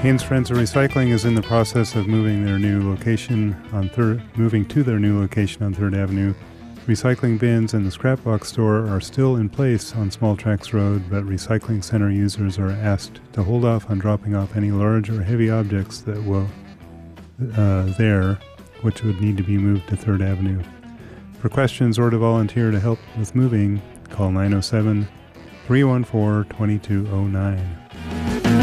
Haynes Friends of Recycling is in the process of moving to their new location on 3rd Avenue. Recycling bins and the scrapbox store are still in place on Small Tracks Road, but recycling center users are asked to hold off on dropping off any large or heavy objects that will which would need to be moved to 3rd Avenue. For questions or to volunteer to help with moving, call 907-314-2209.